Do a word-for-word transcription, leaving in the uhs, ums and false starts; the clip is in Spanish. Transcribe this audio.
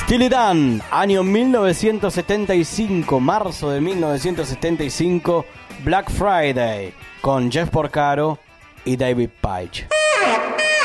Steely Dan, año mil novecientos setenta y cinco, marzo de mil novecientos setenta y cinco, Black Friday, con Jeff Porcaro y David Paich.